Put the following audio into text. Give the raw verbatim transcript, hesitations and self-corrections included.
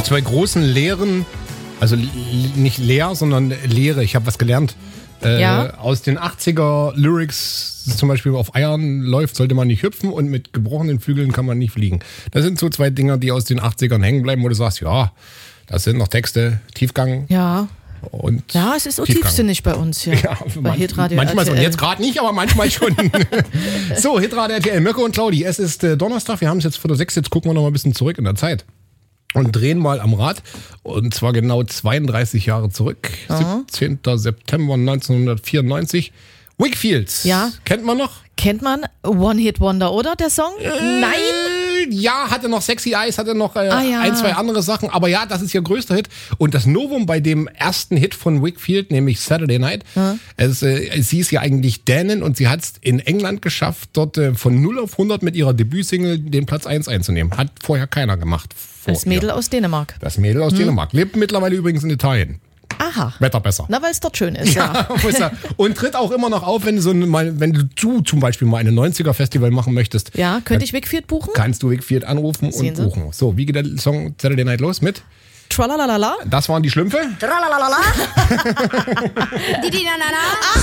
zwei großen Lehren, also nicht leer, sondern Lehre, ich habe was gelernt. Äh, ja. Aus den achtziger Lyrics, zum Beispiel auf Eiern läuft, sollte man nicht hüpfen und mit gebrochenen Flügeln kann man nicht fliegen. Das sind so zwei Dinger, die aus den achtzigern hängen bleiben, wo du sagst, ja, das sind noch Texte, Tiefgang. Ja. Und ja, es ist so Tiefgang. Tiefsinnig bei uns hier. Ja, bei manch, Hitradio manchmal R T L. so. Jetzt gerade nicht, aber manchmal schon. So, Hitradio R T L, Mirko und Claudi. Es ist äh, Donnerstag, wir haben es jetzt vor der sechs, jetzt gucken wir noch mal ein bisschen zurück in der Zeit. Und drehen mal am Rad. Und zwar genau zweiunddreißig Jahre zurück. Aha. siebzehnten September neunzehnhundertvierundneunzig. Wakefields. Ja. Kennt man noch? Kennt man One-Hit-Wonder, oder, der Song? Äh, Nein? Ja, hatte noch Sexy Eyes, hatte noch äh, Ah, ja. ein, zwei andere Sachen. Aber ja, das ist ihr größter Hit. Und das Novum bei dem ersten Hit von Wakefield, nämlich Saturday Night, Ja. es, äh, sie ist ja eigentlich Dänin und sie hat es in England geschafft, dort äh, von null auf hundert mit ihrer Debütsingle den Platz eins einzunehmen. Hat vorher keiner gemacht. Vor Das Mädel ihr. aus Dänemark. Das Mädel aus hm. Dänemark. Lebt mittlerweile übrigens in Italien. Aha. Wetter besser. Na, weil es dort schön ist, ja. Ja. Und tritt auch immer noch auf, wenn du, so mal, wenn du zum Beispiel mal ein neunziger-Festival machen möchtest. Ja, könnte ich Wakefield buchen? Kannst du Wakefield anrufen Sehen und Sie? buchen. So, wie geht der Song Saturday Night los mit? Tralalala. Das waren die Schlümpfe. Tralalala. Didi na na na.